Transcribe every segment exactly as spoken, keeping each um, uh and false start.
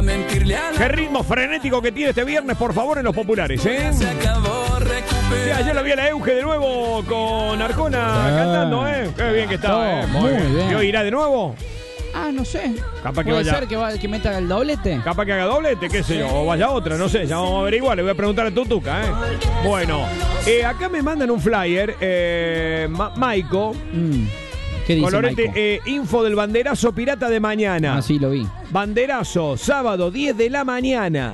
Qué ritmo frenético que tiene este viernes, por favor, en los populares, ¿eh? Sí, ayer lo vi a la Euge de nuevo con Arjona ah, cantando, ¿eh? Qué bien que está, ¿eh? Muy bien. bien. ¿Y hoy irá de nuevo? Ah, no sé. Capaz que ¿Puede vaya... ser que, va, que meta el doblete? Capaz que haga doblete, qué sé sí. yo, o vaya otra, no sé, ya vamos a averiguar, le voy a preguntar a Tutuca, ¿eh? Bueno, eh, acá me mandan un flyer, eh, Ma Maico. Mm. ¿Qué dice Colorete, eh, info del banderazo pirata de mañana. Ah, sí, lo vi. Banderazo, sábado, diez de la mañana.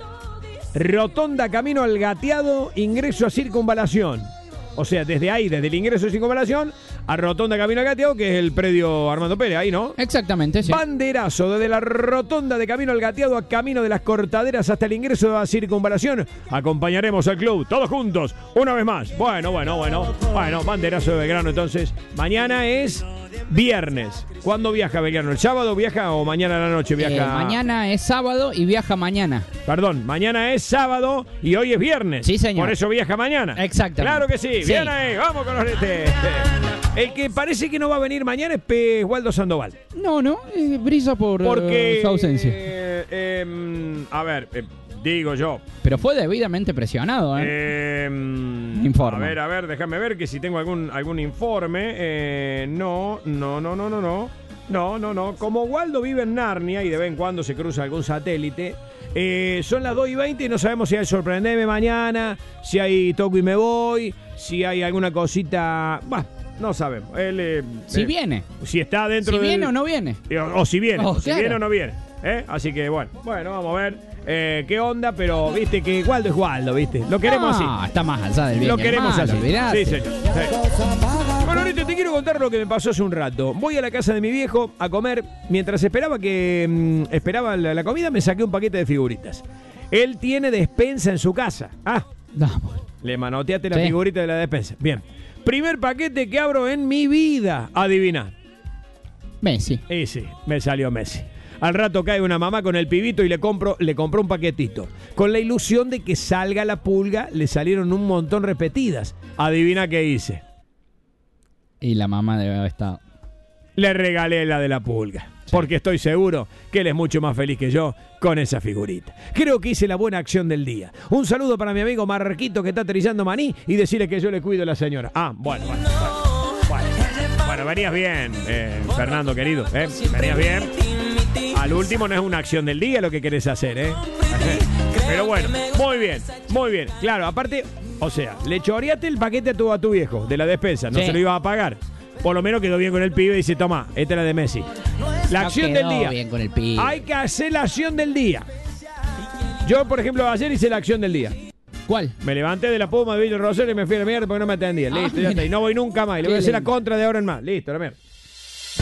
Rotonda camino al Gateado, ingreso a Circunvalación. O sea, desde ahí, desde el ingreso de Circunvalación, a Rotonda camino al Gateado, que es el predio Armando Pérez, ahí, ¿no? Exactamente, sí. Banderazo, desde la Rotonda de camino al Gateado a camino de las Cortaderas hasta el ingreso a Circunvalación. Acompañaremos al club, todos juntos, una vez más. Bueno, bueno, bueno. Bueno, banderazo de Belgrano, entonces. Mañana es viernes. ¿Cuándo viaja Belgrano? ¿El sábado viaja o mañana a la noche viaja? Eh, mañana es sábado y viaja mañana. Perdón, mañana es sábado y hoy es viernes. Sí, señor. Por eso viaja mañana. Exactamente. Claro que sí. sí. Bien ahí, vamos con los este. El que parece que no va a venir mañana es Pesgualdo Sandoval. No, no, eh, brisa por Porque, uh, su ausencia. Eh, eh, a ver, eh, digo yo. Pero fue debidamente presionado, ¿eh? eh informe. A ver, a ver, déjame ver que si tengo algún, algún informe. Eh, no, no, no, no, no, no. No, no, no. Como Waldo vive en Narnia y de vez en cuando se cruza algún satélite, eh, son las dos y veinte y no sabemos si hay Sorprendeme mañana, si hay Toco y me voy, si hay alguna cosita... Bah, no sabemos. Él, eh, si eh, viene. Si está dentro Si del... viene o no viene. O, o si viene. Oh, o si claro. viene o no viene. ¿Eh? Así que bueno, bueno, vamos a ver eh, qué onda, pero viste que Waldo es Waldo, viste. Lo queremos no, así. Está más alzada del bien. Lo queremos hermano, así. Olvidate. Sí, señor. Sí. Bueno, ahorita te quiero contar lo que me pasó hace un rato. Voy a la casa de mi viejo a comer. Mientras esperaba que mmm, esperaba la, la comida, me saqué un paquete de figuritas. Él tiene despensa en su casa. Ah, Vamos. le manoteaste la sí. figurita de la despensa. Bien. Primer paquete que abro en mi vida. Adivina. Messi. Y sí, me salió Messi. Al rato cae una mamá con el pibito y le compro, le compró un paquetito. Con la ilusión de que salga la pulga, le salieron un montón repetidas. Adivina qué hice. Y la mamá debe haber estado. Le regalé la de la pulga. Sí. Porque estoy seguro que él es mucho más feliz que yo con esa figurita. Creo que hice la buena acción del día. Un saludo para mi amigo Marquito que está trillando maní y decirle que yo le cuido a la señora. Ah, bueno, bueno, bueno. Bueno, bueno venías bien, eh, Fernando querido. ¿eh? Venías bien. Al último no es una acción del día lo que querés hacer, ¿eh? Pero bueno, muy bien, muy bien. Claro, aparte, o sea, le choreaste el paquete a tu, a tu viejo de la despensa, no sí. se lo ibas a pagar. Por lo menos quedó bien con el pibe y dice, toma, esta es la de Messi. La no acción del día. Bien con el pibe. Hay que hacer la acción del día. Yo, por ejemplo, ayer hice la acción del día. ¿Cuál? Me levanté de la puma de Villa Rosario y me fui a la mierda porque no me atendían. Listo, ah, ya está. Y no voy nunca más. Y le voy a hacer la contra de ahora en más. Listo, la mierda.